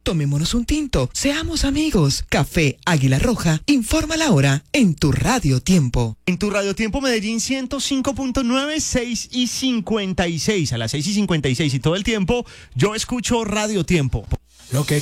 Tomémonos un tinto. Seamos amigos. Café Águila Roja. Informa la hora en tu Radio Tiempo. En tu Radio Tiempo Medellín 105.9, 6:56. A las 6:56 y todo el tiempo yo escucho Radio Tiempo. Lo que